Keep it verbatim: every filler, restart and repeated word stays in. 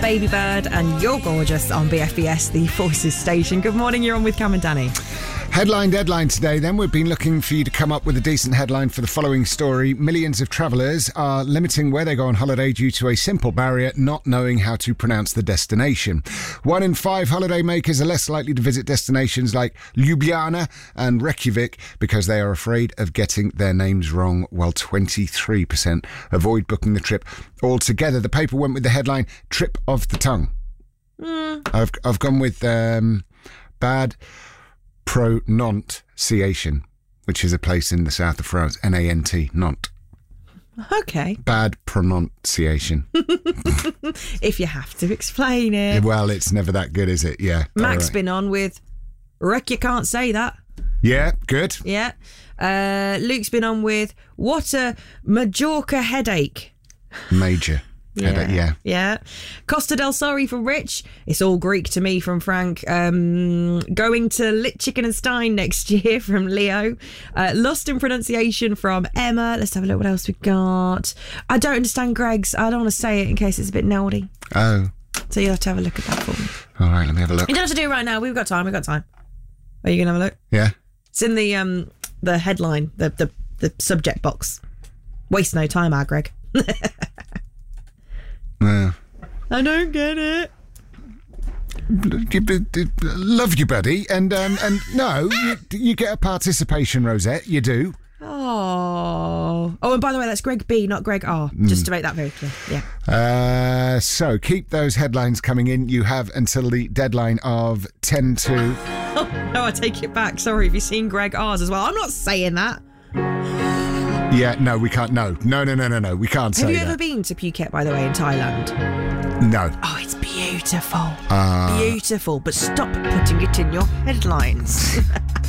Baby Bird, and You're Gorgeous on B F B S, the Voices station. Good morning, you're on with Cam and Danny. Headline deadline today, then. We've been looking for you to come up with a decent headline for the following story. Millions of travellers are limiting where they go on holiday due to a simple barrier, not knowing how to pronounce the destination. One in five holiday makers are less likely to visit destinations like Ljubljana and Reykjavik because they are afraid of getting their names wrong, while twenty-three percent avoid booking the trip altogether. The paper went with the headline, Trip of the Tongue. Mm. I've, I've gone with um, bad pronunciation, which is a place in the south of France. N A N T, Nantes. Okay. Bad pronunciation. If you have to explain it. Well, it's never that good, is it? Yeah. Mac's right. been on with Wreck You Can't Say That. Yeah, good. Yeah. Uh, Luke's been on with What a Majorca Headache. Major. Yeah. Headache, yeah. Yeah. Costa del Sorry from Rich. It's all Greek to me from Frank. Um, going to Lit Chicken and Stein next year from Leo. Uh, Lost in Pronunciation from Emma. Let's have a look what else we got. I don't understand Greg's. I don't want to say it in case it's a bit naughty. Oh. So you'll have to have a look at that for me. All right, let me have a look. You don't have to do it right now. We've got time. We've got time. Are you going to have a look? Yeah. It's in the um the headline, the, the, the subject box. Waste no time, our Greg. Uh, I don't get it. Love you, buddy. And um, and no, you, you get a participation rosette. You do. Oh. Oh, and by the way, that's Greg B, not Greg R. Mm. Just to make that very clear. Yeah. Uh, so keep those headlines coming in. You have until the deadline of ten to... Oh, no, I take it back. Sorry, have you seen Greg R's as well? I'm not saying that. Yeah, no, we can't. No, no, no, no, no, no. We can't say that. that. Have you ever been to Phuket, by the way, in Thailand? No. Oh, it's beautiful. Uh... Beautiful. But stop putting it in your headlines.